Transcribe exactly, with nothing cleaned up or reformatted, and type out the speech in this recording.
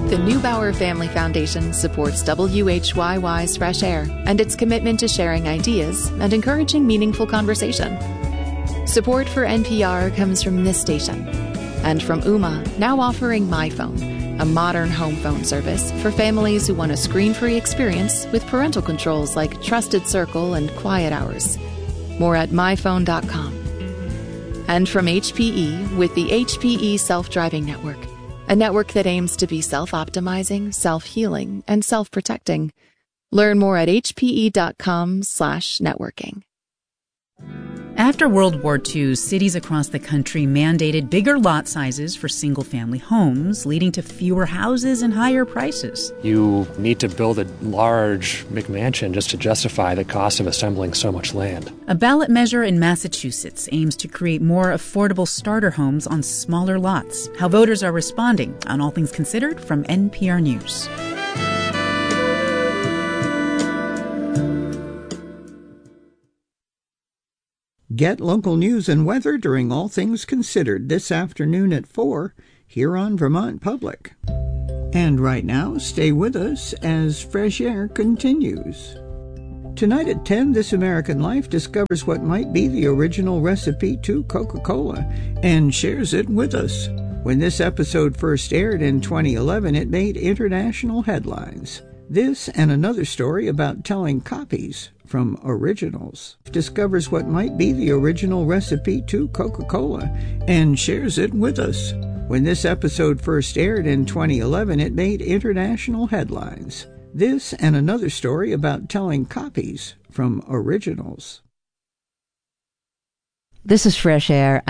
The Neubauer Family Foundation supports W H Y Y's Fresh Air and its commitment to sharing ideas and encouraging meaningful conversation. Support for N P R comes from this station and from Ooma, now offering MyPhone, a modern home phone service for families who want a screen-free experience with parental controls like Trusted Circle and Quiet Hours. More at my phone dot com. And from H P E with the H P E Self-Driving Network, a network that aims to be self-optimizing, self-healing, and self-protecting. Learn more at h p e dot com slash networking. After World War Two, cities across the country mandated bigger lot sizes for single-family homes, leading to fewer houses and higher prices. You need to build a large McMansion just to justify the cost of assembling so much land. A ballot measure in Massachusetts aims to create more affordable starter homes on smaller lots. How voters are responding on All Things Considered from N P R News. Get local news and weather during All Things Considered this afternoon at four here on Vermont Public. And right now, stay with us as Fresh Air continues. Tonight at ten, This American Life discovers what might be the original recipe to Coca-Cola and shares it with us. When this episode first aired in twenty eleven, it made international headlines. This and another story about telling copies from originals discovers what might be the original recipe to Coca-Cola and shares it with us. When this episode first aired in twenty eleven, it made international headlines. This and another story about telling copies from originals. This is Fresh Air.